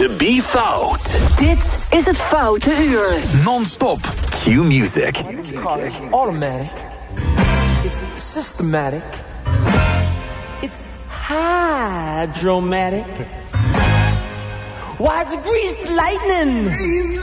to be fout. Dit is het Foute Uur. Non-stop. Q Music. This car is automatic. It's systematic. It's hydromatic. Why, it's greased lightning.